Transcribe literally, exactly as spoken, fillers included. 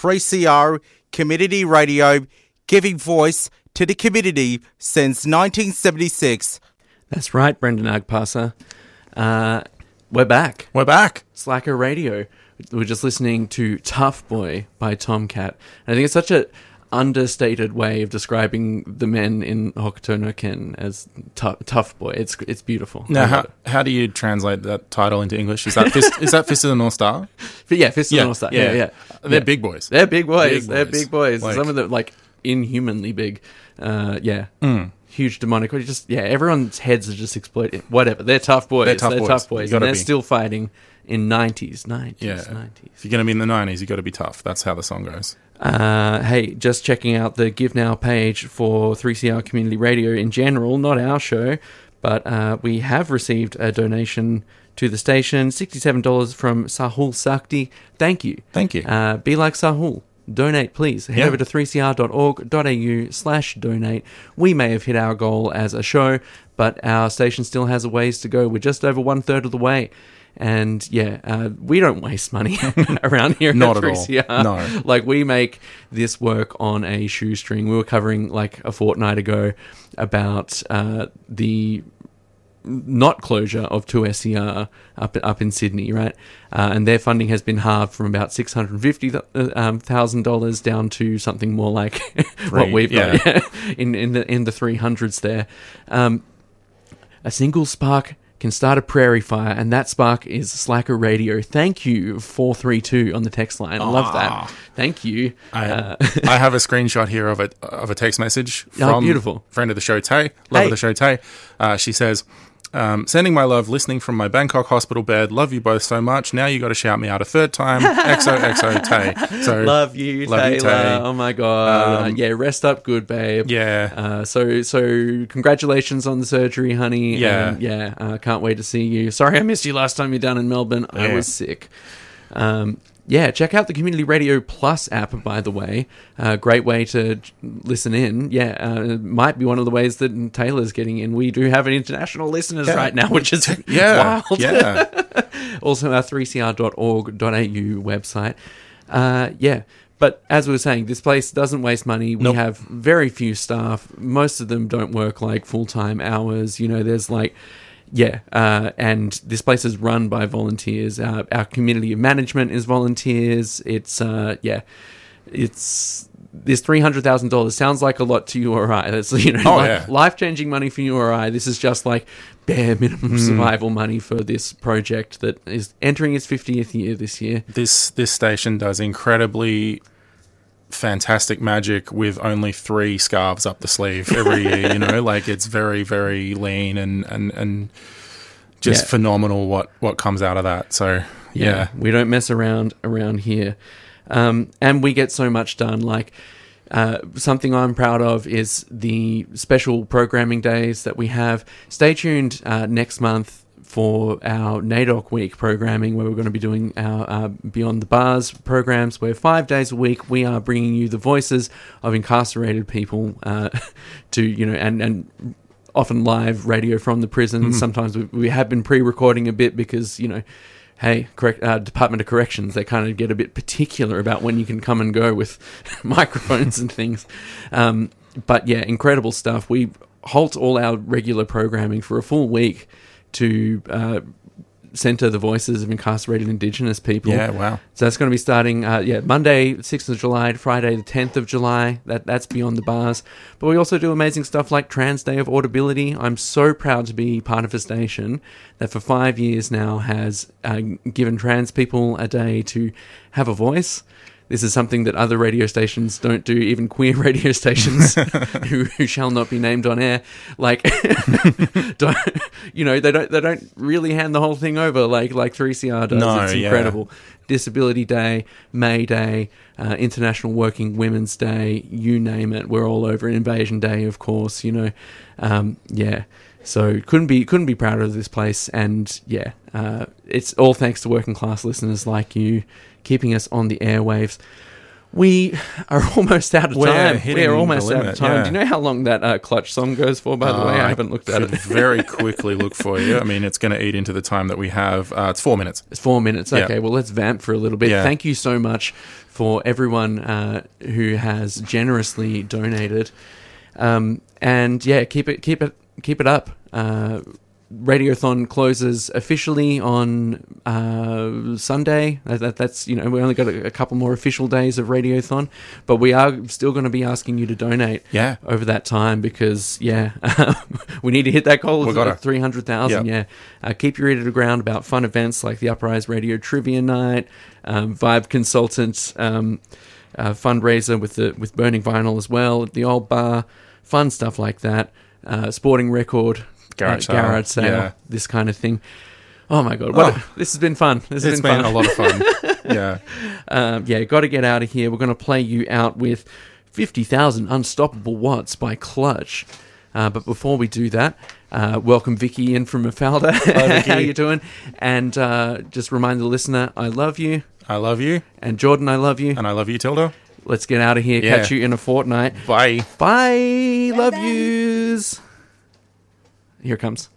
three C R Community Radio, giving voice to the community since nineteen seventy-six. That's right, Brendan Agpasa. Uh, we're back. We're back. Slacker Radio. We're just listening to Tough Boy by Tomcat. And I think it's such a understated way of describing the men in Hokuto no Ken as tough, tough boy. It's it's beautiful. Now, how, how do you translate that title into English? Is that Fist, is that Fist of the North Star? But yeah, Fist of yeah, the North Star. Yeah, yeah. yeah. They're yeah. big boys. They're big boys. Big They're boys. big boys. Like, Some of them, like, inhumanly big. Uh, yeah. Mm. Huge demonic. Just yeah, everyone's heads are just exploding. Whatever. They're tough boys. They're tough they're boys. Tough boys. You And they're be. still fighting in nineties, nineties, Yeah. nineties. If you're going to be in the nineties, you've got to be tough. That's how the song goes. Uh, hey, just checking out the Give Now page for three C R Community Radio in general, not our show, but uh, we have received a donation to the station, sixty-seven dollars from Sahul Sakti. Thank you. Thank you. Uh, be like Sahul. Donate, please. Head Yeah. over to three c r dot org dot a u slash donate. We may have hit our goal as a show, but our station still has a ways to go. We're just over one third of the way. And yeah, uh, we don't waste money around here Not at at all. three C R. No. Like, we make this work on a shoestring. We were covering, like, a fortnight ago about uh, the not closure of two S C R up up in Sydney, right? Uh, and their funding has been halved from about six hundred fifty thousand dollars down to something more like what we've got yeah. in in the in the three hundreds there. Um, a single spark can start a prairie fire, and that spark is Slacker Radio. Thank you, four three two on the text line. I love that. Thank you. I, Uh, I have a screenshot here of a of a text message from Oh, beautiful. friend of the show, Tay. Love Hey. of the show, Tay. Uh, she says, um, sending my love, listening from my Bangkok hospital bed. Love you both so much. Now you got to shout me out a third time. X O X O Tay. So Love you, Love you, Taylor. Tay. Oh my god. Um, yeah, rest up good, babe. yeah. Uh, so so congratulations on the surgery, honey. Yeah. And yeah. Uh, can't wait to see you. Sorry I missed you last time you were down in Melbourne. I Yeah. was sick. Um, yeah, check out the Community Radio Plus app, by the way. Uh, great way to j- listen in. Yeah, uh, it might be one of the ways that Taylor's getting in. We do have an international listeners Yeah. right now, which is Yeah. wild. Yeah. Also, our three c r dot org dot a u website. Uh, yeah, but as we were saying, this place doesn't waste money. We Nope. have very few staff. Most of them don't work like full-time hours. You know, there's like... Yeah, uh, and this place is run by volunteers. Uh, our community of management is volunteers. It's, uh, yeah, it's... This three hundred thousand dollars sounds like a lot to you or I. That's, you know, Oh, li- yeah. life-changing money for you or I. This is just like bare minimum Hmm. survival money for this project that is entering its fiftieth year this year. This this station does incredibly fantastic magic with only three scarves up the sleeve every year. You know, like it's very very lean and and and just Yeah. phenomenal what what comes out of that. So yeah, we don't mess around around here, um, and we get so much done. Like uh, something I'm proud of is the special programming days that we have. Stay tuned uh, next month for our NAIDOC week programming, where we're going to be doing our uh, Beyond the Bars programs, where five days a week we are bringing you the voices of incarcerated people uh, to, you know, and, and often live radio from the prison. Mm-hmm. Sometimes we, we have been pre-recording a bit because, you know, hey, correct, uh, Department of Corrections, they kind of get a bit particular about when you can come and go with microphones and things. Um, but yeah, incredible stuff. We halt all our regular programming for a full week to uh, centre the voices of incarcerated Indigenous people. yeah, wow. So that's going to be starting, uh, yeah, Monday, sixth of July, to Friday, the tenth of July. That That's Beyond the Bars. But we also do amazing stuff like Trans Day of Audibility. I'm so proud to be part of a station that for five years now has uh, given trans people a day to have a voice. This is something that other radio stations don't do, even queer radio stations who, who shall not be named on air. Like, don't, you know, they don't they don't really hand the whole thing over like like three C R does. No, it's yeah. incredible. Disability Day, May Day, uh, International Working Women's Day, you name it. We're all over. Invasion Day, of course. You know, um, yeah. So couldn't be couldn't be prouder of this place, and yeah, uh, it's all thanks to working class listeners like you, keeping us on the airwaves. We are almost out of We're time. hitting We're almost the out of limit, time. yeah. Do you know how long that uh, Clutch song goes for, by the way? I Uh, haven't looked at could it. very quickly look for you. I mean, it's going to eat into the time that we have. Uh, it's four minutes. It's four minutes. Yeah. Okay, well, let's vamp for a little bit. Yeah. Thank you so much for everyone uh, who has generously donated. Um, and yeah, keep it, keep it, keep it up. Uh, Radiothon closes officially on uh, Sunday. That, that, that's, you know, we only got a, a couple more official days of Radiothon, but we are still going to be asking you to donate Yeah. over that time because, yeah, we need to hit that goal We of gotta. like three hundred thousand. Yep. Yeah. Uh, keep your ear to the ground about fun events like the Uprise Radio Trivia Night, um, Vibe Consultants um, uh, fundraiser with the with Burning Vinyl as well at the Old Bar, fun stuff like that. Uh, sporting Record. Garage uh, sale. garage sale, Yeah. this kind of thing. Oh my god, what Oh. a, this has been fun. This has It's been, been fun. a lot of fun. Yeah. Um, yeah, got to get out of here. We're going to play you out with fifty thousand Unstoppable Watts by Clutch. Uh, but before we do that, uh, welcome Vicky in from Mafalda. Vicky. How you doing? And uh, just remind the listener, I love you. I love you. And Jordan, I love you. And I love you, Tilda. Let's get out of here. Yeah. Catch you in a fortnight. Bye. Bye. Love yous. Here it comes.